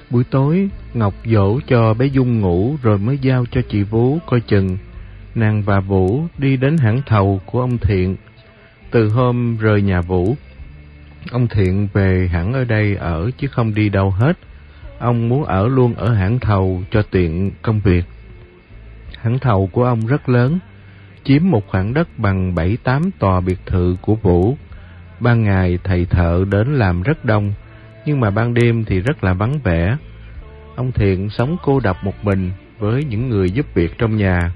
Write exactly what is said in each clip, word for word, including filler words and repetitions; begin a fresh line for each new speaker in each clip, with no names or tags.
Buổi tối, Ngọc dỗ cho bé Dung ngủ rồi mới giao cho chị Vú coi chừng. Nàng và Vũ đi đến hãng thầu của ông Thiện. Từ hôm rời nhà Vũ, ông Thiện về hẳn ở đây ở chứ không đi đâu hết. Ông muốn ở luôn ở hãng thầu cho tiện công việc. Hãng thầu của ông rất lớn, chiếm một khoảng đất bằng bảy tám tòa biệt thự của Vũ. Ban ngày thầy thợ đến làm rất đông, nhưng mà ban đêm thì rất là vắng vẻ. Ông Thiện sống cô độc một mình với những người giúp việc trong nhà.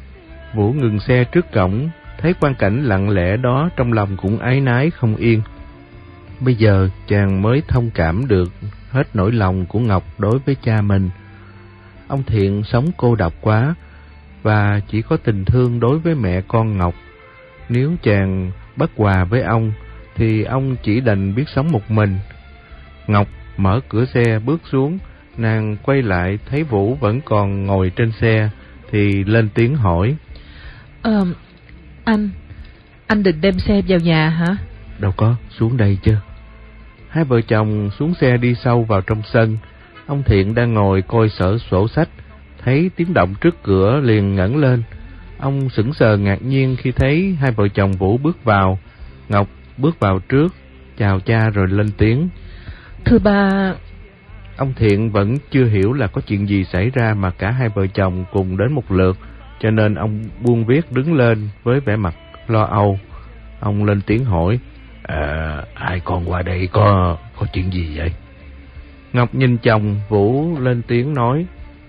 Vũ ngừng xe trước cổng, thấy quang cảnh lặng lẽ đó trong lòng cũng áy náy không yên. Bây giờ chàng mới thông cảm được hết nỗi lòng của Ngọc đối với cha mình. Ông Thiện sống cô độc quá và chỉ có tình thương đối với mẹ con Ngọc. Nếu chàng bất hòa với ông thì ông chỉ đành biết sống một mình. Ngọc mở cửa xe bước xuống, nàng quay lại thấy Vũ vẫn còn ngồi trên xe thì lên tiếng hỏi:
Ờ, anh, anh định đem xe vào nhà hả?
Đâu có, xuống đây chứ. Hai vợ chồng xuống xe đi sâu vào trong sân. Ông Thiện đang ngồi coi sở sổ sách, thấy tiếng động trước cửa liền ngẩng lên. Ông sững sờ ngạc nhiên khi thấy hai vợ chồng Vũ bước vào. Ngọc bước vào trước, chào cha rồi lên tiếng:
Thưa ba...
Ông Thiện vẫn chưa hiểu là có chuyện gì xảy ra mà cả hai vợ chồng cùng đến một lượt, cho nên ông buông viết đứng lên với vẻ mặt lo âu. Ông lên tiếng hỏi: À, hai con qua đây có có chuyện gì vậy? Ngọc nhìn chồng, Vũ lên tiếng nói: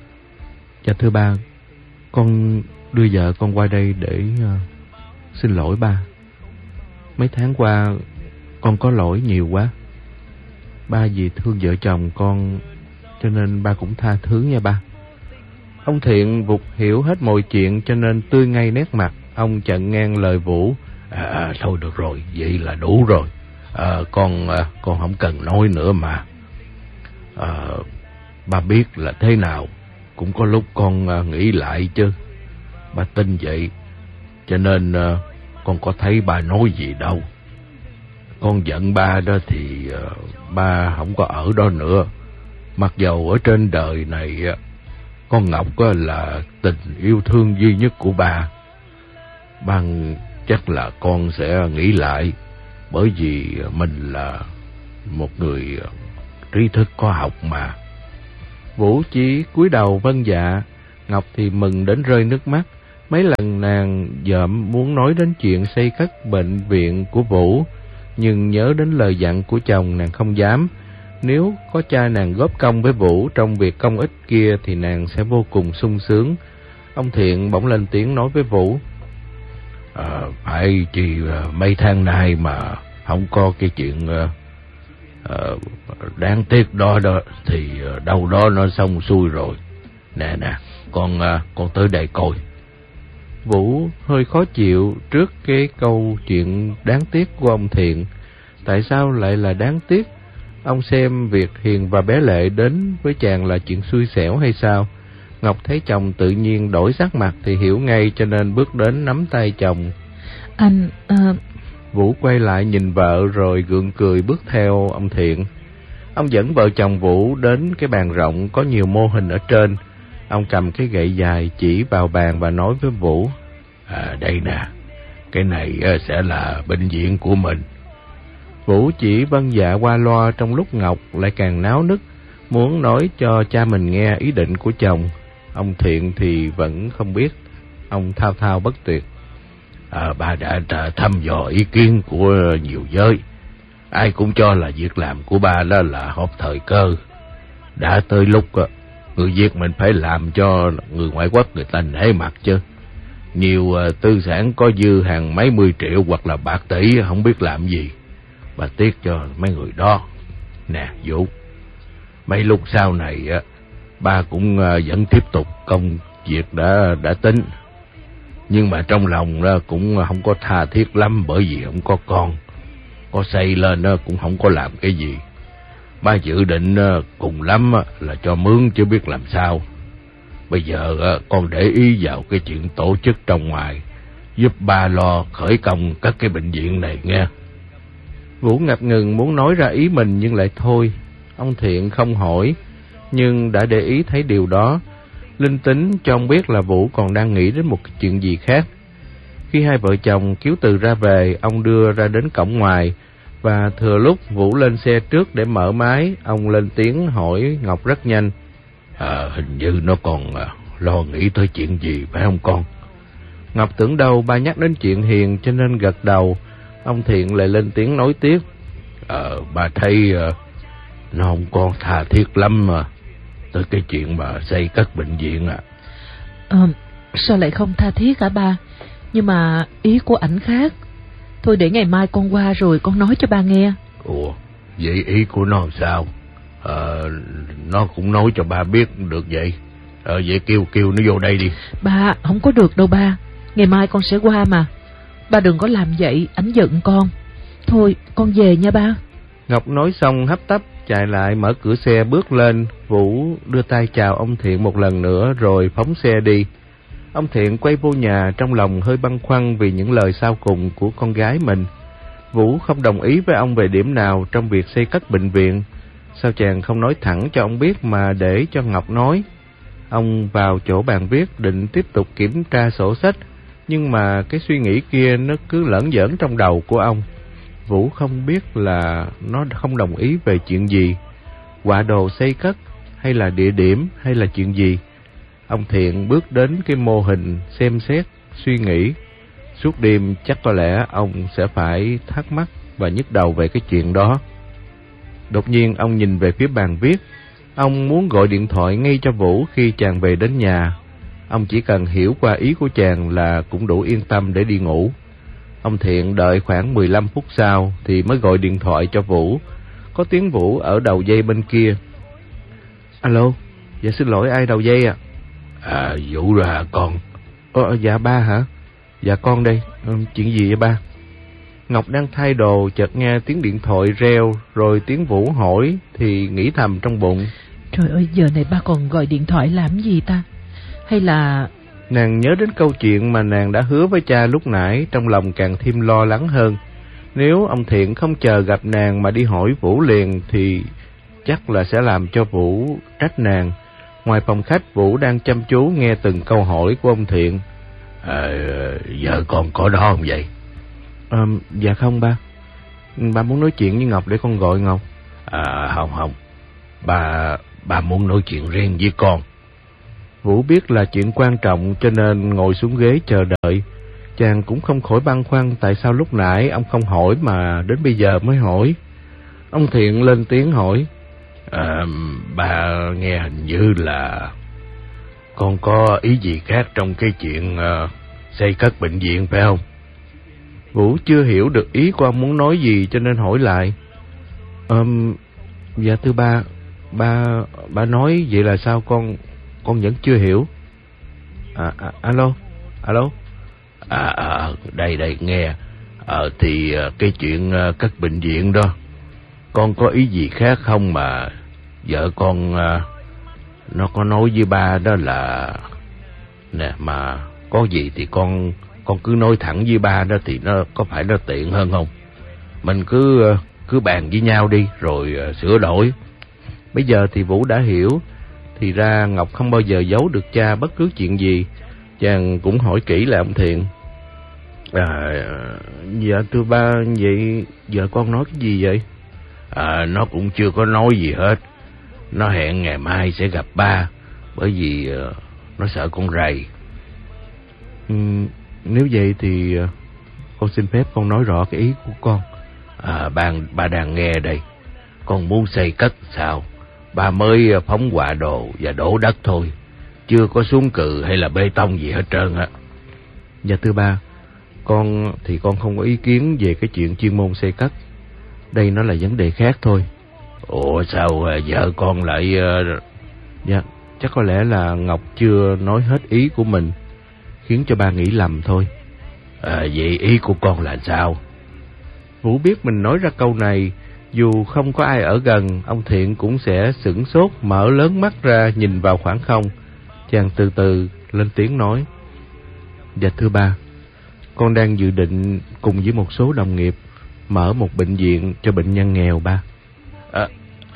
Dạ thưa ba, con đưa vợ con qua đây để uh, xin lỗi ba. Mấy tháng qua con có lỗi nhiều quá. Ba vì thương vợ chồng con cho nên ba cũng tha thứ nha ba. Ông Thiện vụt hiểu hết mọi chuyện cho nên tươi ngay nét mặt. Ông chặn ngang lời Vũ: À, thôi được rồi, vậy là đủ rồi. À, con con không cần nói nữa mà. À, ba biết là thế nào, cũng có lúc con nghĩ lại chứ. Ba tin vậy, cho nên con có thấy ba nói gì đâu. Con giận ba đó thì ba không có ở đó nữa. Mặc dầu ở trên đời này con Ngọc là tình yêu thương duy nhất của ba. Ban chắc là con sẽ nghĩ lại, bởi vì mình là một người trí thức có học mà. Vũ chỉ cúi đầu vâng dạ. Ngọc thì mừng đến rơi nước mắt. Mấy lần nàng dợm muốn nói đến chuyện xây cất bệnh viện của Vũ, nhưng nhớ đến lời dặn của chồng nàng không dám. Nếu có cha nàng góp công với Vũ trong việc công ích kia thì nàng sẽ vô cùng sung sướng. Ông Thiện bỗng lên tiếng nói với Vũ: À, phải chỉ mấy tháng nay mà không có cái chuyện uh, uh, đáng tiếc đó đó thì uh, đâu đó nó xong xuôi rồi. Nè nè, con uh, con tới đây coi. Vũ hơi khó chịu trước cái câu chuyện đáng tiếc của ông Thiện. Tại sao lại là đáng tiếc? Ông xem việc Hiền và bé Lệ đến với chàng là chuyện xui xẻo hay sao? Ngọc thấy chồng tự nhiên đổi sắc mặt thì hiểu ngay, cho nên bước đến nắm tay chồng.
Anh... Uh...
Vũ quay lại nhìn vợ rồi gượng cười bước theo ông Thiện. Ông dẫn vợ chồng Vũ đến cái bàn rộng có nhiều mô hình ở trên. Ông cầm cái gậy dài chỉ vào bàn và nói với Vũ: À, đây nè, cái này sẽ là bệnh viện của mình. Vũ chỉ vâng dạ qua loa, trong lúc Ngọc lại càng náo nức, muốn nói cho cha mình nghe ý định của chồng. Ông Thiện thì vẫn không biết. Ông thao thao bất tuyệt: À, bà đã, đã thăm dò ý kiến của nhiều giới. Ai cũng cho là việc làm của bà đó là hợp thời cơ. Đã tới lúc người Việt mình phải làm cho người ngoại quốc người ta nể mặt chứ. Nhiều uh, tư sản có dư hàng mấy mươi triệu hoặc là bạc tỷ không biết làm gì. Bà tiếc cho mấy người đó. Nè Vũ, mấy lúc sau này uh, ba cũng uh, vẫn tiếp tục công việc đã đã tính. Nhưng mà trong lòng uh, cũng không có tha thiết lắm, bởi vì không có con. Có xây lên uh, cũng không có làm cái gì. Ba dự định uh, cùng lắm uh, là cho mướn chứ biết làm sao. Bây giờ uh, con để ý vào cái chuyện tổ chức trong ngoài, giúp ba lo khởi công các cái bệnh viện này nghe. Vũ ngập ngừng muốn nói ra ý mình nhưng lại thôi. Ông Thiện không hỏi. nhưng đã để ý thấy điều đó. Linh tính cho ông biết là Vũ còn đang nghĩ đến một chuyện gì khác. Khi hai vợ chồng Kiếu Từ ra về, ông đưa ra đến cổng ngoài, và thừa lúc Vũ lên xe trước để mở máy, ông lên tiếng hỏi Ngọc rất nhanh. À, hình như nó còn à, lo nghĩ tới chuyện gì phải không con? Ngọc tưởng đâu ba nhắc đến chuyện Hiền cho nên gật đầu. Ông Thiện lại lên tiếng nói tiếp. Ờ, bà thấy à, nó không còn tha thiết lắm mà, tới cái chuyện mà xây cất bệnh viện à.
Ờ, sao lại không tha thiết hả ba? Nhưng mà ý của ảnh khác. Thôi để ngày mai con qua rồi con nói cho ba nghe.
Ủa, vậy ý của nó sao? Ờ, nó cũng nói cho ba biết được vậy. Ờ, vậy kêu kêu nó vô đây đi.
Ba, không có được đâu ba. Ngày mai con sẽ qua mà. Ba đừng có làm vậy, ảnh giận con. Thôi, con về nha ba.
Ngọc nói xong hấp tấp chạy lại mở cửa xe bước lên. Vũ đưa tay chào ông Thiện một lần nữa rồi phóng xe đi. Ông Thiện quay vô nhà trong lòng hơi băn khoăn vì những lời sau cùng của con gái mình. Vũ không đồng ý với ông về điểm nào trong việc xây cất bệnh viện. Sao chàng không nói thẳng cho ông biết mà để cho Ngọc nói? Ông vào chỗ bàn viết định tiếp tục kiểm tra sổ sách, nhưng mà cái suy nghĩ kia nó cứ lởn vởn trong đầu của ông. Vũ không biết là nó không đồng ý về chuyện gì, họa đồ xây cất, hay là địa điểm, hay là chuyện gì. Ông Thiện bước đến cái mô hình xem xét, suy nghĩ. Suốt đêm chắc có lẽ ông sẽ phải thắc mắc và nhức đầu về cái chuyện đó. Đột nhiên ông nhìn về phía bàn viết. Ông muốn gọi điện thoại ngay cho Vũ khi chàng về đến nhà. Ông chỉ cần hiểu qua ý của chàng là cũng đủ yên tâm để đi ngủ. Ông Thiện đợi khoảng mười lăm phút sau thì mới gọi điện thoại cho Vũ. Có tiếng Vũ ở đầu dây bên kia. Alo, dạ xin lỗi, ai đầu dây à? À, Vũ rồi hả con? Ờ, dạ ba hả? Dạ con đây, ừ, chuyện gì vậy ba? Ngọc đang thay đồ chợt nghe tiếng điện thoại reo, rồi tiếng Vũ hỏi thì nghĩ thầm trong bụng.
Trời ơi, giờ này ba còn gọi điện thoại làm gì ta? Hay là...
Nàng nhớ đến câu chuyện mà nàng đã hứa với cha lúc nãy, trong lòng càng thêm lo lắng hơn. Nếu ông Thiện không chờ gặp nàng mà đi hỏi Vũ liền thì chắc là sẽ làm cho Vũ trách nàng. Ngoài phòng khách, Vũ đang chăm chú nghe từng câu hỏi của ông Thiện. À, vợ con có đó không vậy? À, dạ không ba. Ba muốn nói chuyện với Ngọc để con gọi Ngọc. À không không, Ba, ba muốn nói chuyện riêng với con. Vũ biết là chuyện quan trọng cho nên ngồi xuống ghế chờ đợi. Chàng cũng không khỏi băn khoăn tại sao lúc nãy ông không hỏi mà đến bây giờ mới hỏi. Ông Thiện lên tiếng hỏi. À, ba nghe hình như là con có ý gì khác trong cái chuyện uh, xây cất bệnh viện phải không? Vũ chưa hiểu được ý của ông muốn nói gì cho nên hỏi lại. Um, dạ thưa ba, ba ba nói vậy là sao con con vẫn chưa hiểu. À, à alo, alo. À, à đây đây nghe. À, thì cái chuyện uh, cất bệnh viện đó, con có ý gì khác không mà vợ con uh, nó có nói với ba đó là nè, mà có gì thì con con cứ nói thẳng với ba đó thì nó có phải nó tiện hơn không? Mình cứ cứ bàn với nhau đi rồi uh, sửa đổi. Bây giờ thì Vũ đã hiểu, thì ra Ngọc không bao giờ giấu được cha bất cứ chuyện gì. Chàng cũng hỏi kỹ lại ông Thiện. À, dạ thưa ba, vậy vợ con nói cái gì vậy? À, nó cũng chưa có nói gì hết. Nó hẹn ngày mai sẽ gặp ba, bởi vì uh, nó sợ con rầy. Ừ, nếu vậy thì uh, con xin phép con nói rõ cái ý của con. À, ba, ba đang nghe đây. Con muốn xây cất sao? Ba mới phóng họa đồ và đổ đất thôi, chưa có xuống cừ hay là bê tông gì hết trơn á. Dạ thưa ba, con thì con không có ý kiến về cái chuyện chuyên môn xây cất. Đây nó là vấn đề khác thôi. Ủa sao vợ con lại... Uh... Dạ, chắc có lẽ là Ngọc chưa nói hết ý của mình, khiến cho ba nghĩ lầm thôi. À, vậy ý của con là sao? Vũ biết mình nói ra câu này, dù không có ai ở gần, ông Thiện cũng sẽ sửng sốt, mở lớn mắt ra nhìn vào khoảng không. Chàng từ từ lên tiếng nói. Dạ thưa ba, con đang dự định cùng với một số đồng nghiệp mở một bệnh viện cho bệnh nhân nghèo ba. À,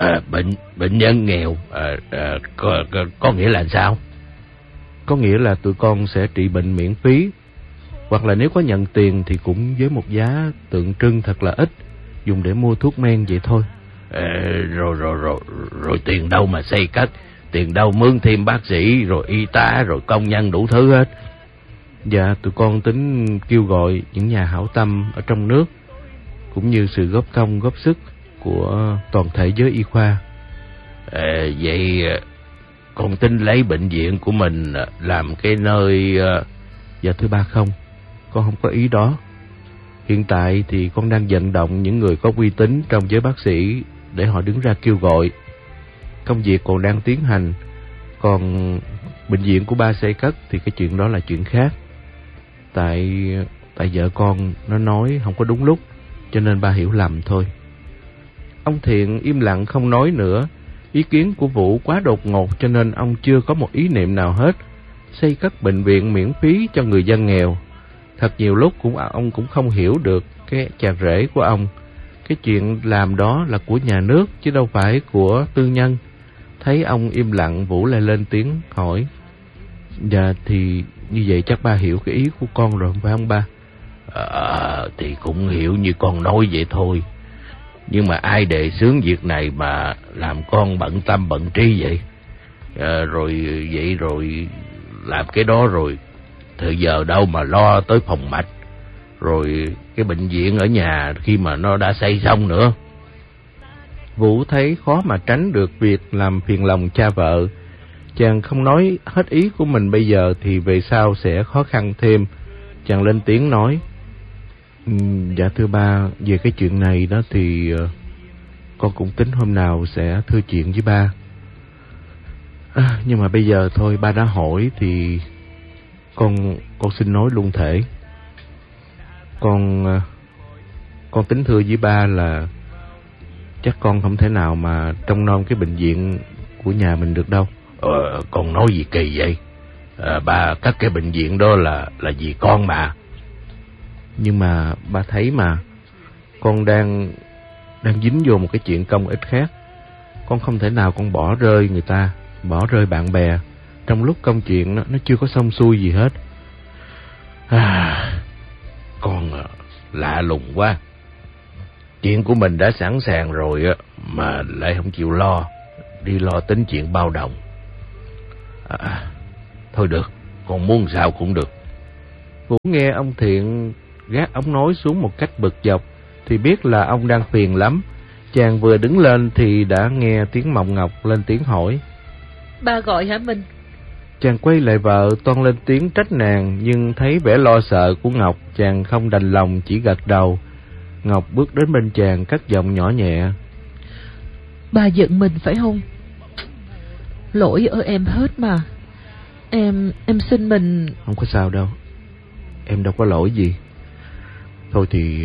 À, bệnh bệnh nhân nghèo à, à, có, có, có nghĩa là sao?
Có nghĩa là tụi con sẽ trị bệnh miễn phí, hoặc là nếu có nhận tiền thì cũng với một giá tượng trưng thật là ít, dùng để mua thuốc men vậy thôi.
À, rồi rồi rồi rồi tiền đâu mà xây cất, tiền đâu mướn thêm bác sĩ rồi y tá rồi công nhân đủ thứ hết?
Dạ, tụi con tính kêu gọi những nhà hảo tâm ở trong nước, cũng như sự góp công góp sức của toàn thể giới y khoa.
À, vậy con tính lấy bệnh viện của mình làm cái nơi...
Dạ thưa ba, không, con không có ý đó. Hiện tại thì con đang vận động những người có uy tín trong giới bác sĩ để họ đứng ra kêu gọi. Công việc còn đang tiến hành, còn bệnh viện của ba xây cất thì cái chuyện đó là chuyện khác. Tại tại vợ con nó nói không có đúng lúc, cho nên ba hiểu lầm thôi. Ông Thiện im lặng không nói nữa. Ý kiến của Vũ quá đột ngột cho nên ông chưa có một ý niệm nào hết. Xây cất bệnh viện miễn phí cho người dân nghèo. Thật nhiều lúc cũng ông cũng không hiểu được cái chàng rể của ông. Cái chuyện làm đó là của nhà nước chứ đâu phải của tư nhân. Thấy ông im lặng, Vũ lại lên tiếng hỏi: Dạ thì như vậy chắc ba hiểu cái ý của con rồi phải không ba?
À, thì cũng hiểu như con nói vậy thôi. Nhưng mà ai đề xướng việc này mà làm con bận tâm bận trí vậy? À, rồi vậy rồi làm cái đó rồi thời giờ đâu mà lo tới phòng mạch, rồi cái bệnh viện ở nhà khi mà nó đã xây xong nữa.
Vũ thấy khó mà tránh được việc làm phiền lòng cha vợ. Chàng không nói hết ý của mình bây giờ thì về sau sẽ khó khăn thêm. Chàng lên tiếng nói: Dạ thưa ba, về cái chuyện này đó thì uh, con cũng tính hôm nào sẽ thưa chuyện với ba. À, nhưng mà bây giờ thôi, ba đã hỏi thì con con xin nói luôn thể. Con uh, con tính thưa với ba là chắc con không thể nào mà trông nom cái bệnh viện của nhà mình được đâu.
Ờ, con nói gì kỳ vậy? À, ba cất cái bệnh viện đó là là vì con mà.
Nhưng mà ba thấy mà, con đang đang dính vô một cái chuyện công ích khác. Con không thể nào con bỏ rơi người ta, bỏ rơi bạn bè trong lúc công chuyện nó, nó chưa có xong xuôi gì hết.
À, con lạ lùng quá. Chuyện của mình đã sẵn sàng rồi á mà lại không chịu lo, đi lo tính chuyện bao đồng. À, thôi được, con muốn sao cũng được.
Vũ nghe ông Thiện gác ống nói xuống một cách bực dọc thì biết là ông đang phiền lắm. Chàng vừa đứng lên thì đã nghe tiếng Mộng Ngọc lên tiếng hỏi:
Ba gọi hả Minh?
Chàng quay lại vợ toan lên tiếng trách nàng, nhưng thấy vẻ lo sợ của Ngọc, chàng không đành lòng chỉ gật đầu. Ngọc bước đến bên chàng cất giọng nhỏ nhẹ:
Ba giận mình phải không? Lỗi ở em hết mà. Em, em xin mình...
Không có sao đâu, em đâu có lỗi gì. Thôi thì